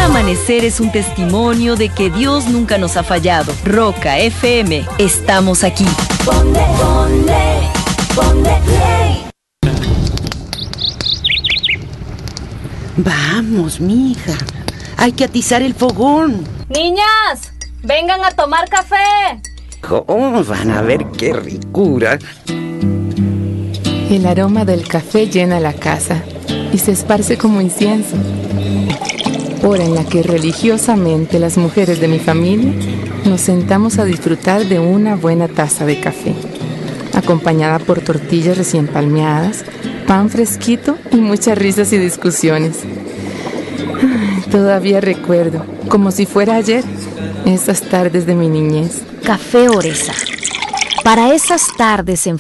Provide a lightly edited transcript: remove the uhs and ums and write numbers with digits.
Cada amanecer es un testimonio de que Dios nunca nos ha fallado. Roca FM, estamos aquí. Ponle play. Vamos, mija. Hay que atizar el fogón. Niñas, vengan a tomar café. Oh, van a ver qué ricura. El aroma del café llena la casa y se esparce como incienso. Hora en la que religiosamente las mujeres de mi familia nos sentamos a disfrutar de una buena taza de café, acompañada por tortillas recién palmeadas, pan fresquito y muchas risas y discusiones. Todavía recuerdo, como si fuera ayer, esas tardes de mi niñez. Café Oresa. Para esas tardes en